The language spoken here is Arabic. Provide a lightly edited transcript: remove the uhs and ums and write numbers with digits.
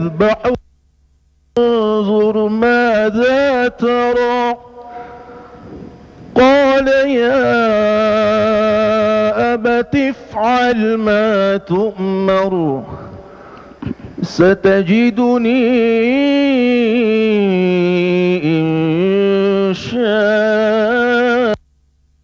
يذبح انظر ماذا ترى. قال يا أبت افعل ما تؤمر ستجدني